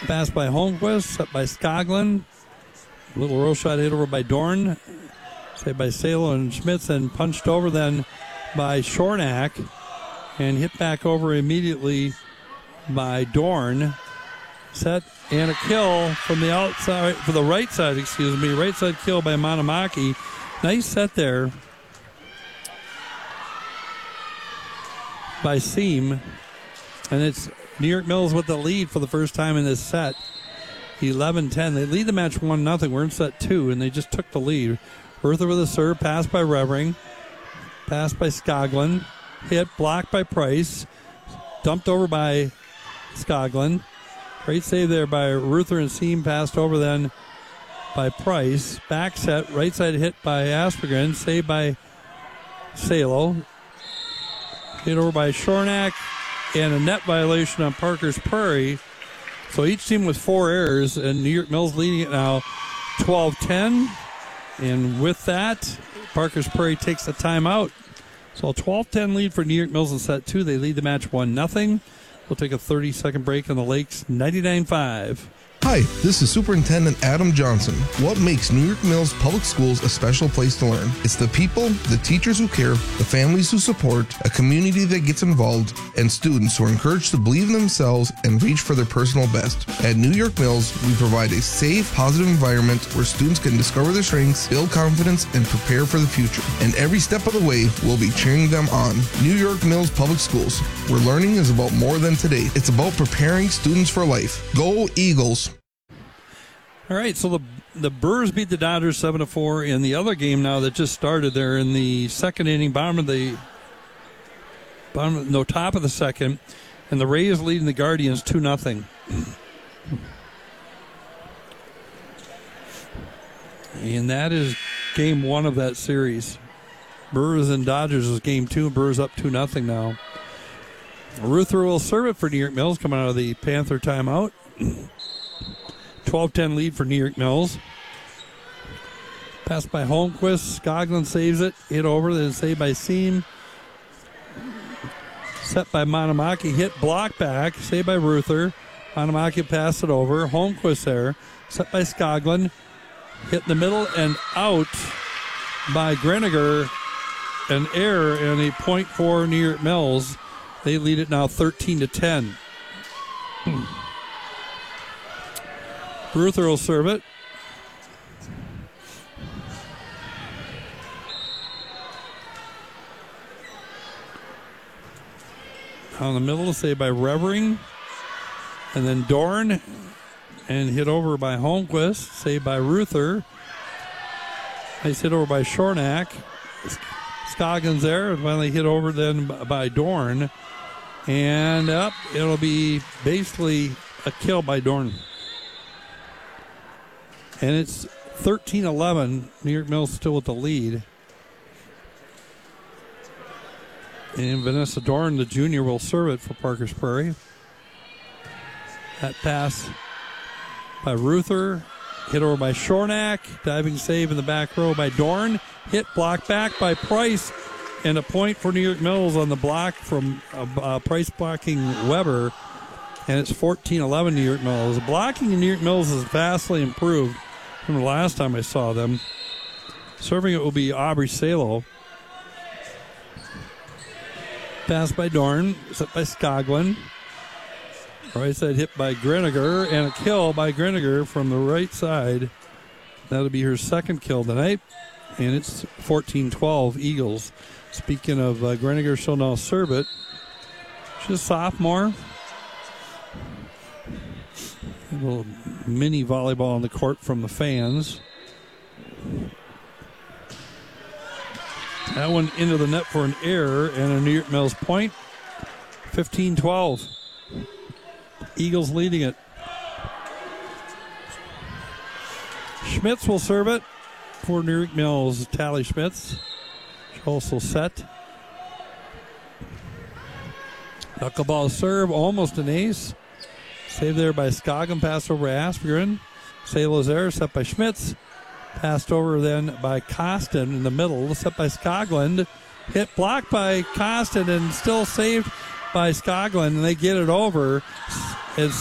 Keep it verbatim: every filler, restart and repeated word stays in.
Pass by Holmquist, set by Skoglund. Little roll shot hit over by Dorn. Saved by Salo and Schmitz, and punched over then by Shornack. And hit back over immediately by Dorn. Set and a kill from the outside, for the right side, excuse me. Right side kill by Manamaki. Nice set there by Seam. And it's New York Mills with the lead for the first time in this set. eleven ten. They lead the match one nothing. We're in set two, and they just took the lead. Bertha with a serve, pass by Revering. Pass by Skoglund. Hit, blocked by Price. Dumped over by Skoglund. Great save there by Ruther, and Seam passed over then by Price. Back set, right side hit by Aspergren. Saved by Salo. Hit over by Shornack. And a net violation on Parker's Prairie. So each team with four errors, and New York Mills leading it now twelve ten. And with that, Parker's Prairie takes a timeout. So a twelve ten lead for New York Mills in set two. They lead the match one nothing. We'll take a thirty-second break on the Lakes ninety-nine five. Hi, this is Superintendent Adam Johnson. What makes New York Mills Public Schools a special place to learn? It's the people, the teachers who care, the families who support, a community that gets involved, and students who are encouraged to believe in themselves and reach for their personal best. At New York Mills, we provide a safe, positive environment where students can discover their strengths, build confidence, and prepare for the future. And every step of the way, we'll be cheering them on. New York Mills Public Schools, where learning is about more than today. It's about preparing students for life. Go Eagles! All right, so the the Brewers beat the Dodgers seven to four in the other game now that just started. They're in the second inning, bottom of the bottom, no top of the second, and the Rays leading the Guardians two nothing. And that is game one of that series. Brewers and Dodgers is game two. Brewers up two nothing now. Ruther will serve it for New York Mills coming out of the Panther timeout. twelve ten lead for New York Mills. Pass by Holmquist. Skoglund saves it. Hit over. Then saved by Seam. Set by Manamaki. Hit, block back. Saved by Ruther. Manamaki passed it over. Holmquist there. Set by Skoglund. Hit in the middle and out by Greniger. An error and a point for New York Mills. They lead it now thirteen to ten. Ruther will serve it. On the middle, saved by Revering. And then Dorn. And hit over by Holmquist. Saved by Ruther. Nice hit over by Shornack. Scoggins there. And finally hit over then by Dorn. And up, it'll be basically a kill by Dorn. And it's thirteen eleven. New York Mills still with the lead. And Vanessa Dorn, the junior, will serve it for Parker's Prairie. That pass by Ruther. Hit over by Shornack. Diving save in the back row by Dorn. Hit, blocked back by Price. And a point for New York Mills on the block from uh, uh, Price blocking Weber. And it's fourteen eleven New York Mills. Blocking in New York Mills has vastly improved from the last time I saw them. Serving it will be Aubrey Salo. Pass by Dorn. Set by Skoglund. Right side hit by Greniger. And a kill by Greniger from the right side. That'll be her second kill tonight. And it's fourteen twelve Eagles. Speaking of uh, Greniger, she'll now serve it. She's a sophomore. A little mini volleyball on the court from the fans. That one into the net for an error and a New York Mills point. fifteen twelve. Eagles leading it. Schmitz will serve it for New York Mills. Tally Schmitz. Also set. Knuckleball serve, almost an ace. Saved there by Scoggin, passed over to Aspergren. Salo's there, set by Schmitz. Passed over then by Costin in the middle, set by Skoglund. Hit, blocked by Costin and still saved by Skoglund, and they get it over. As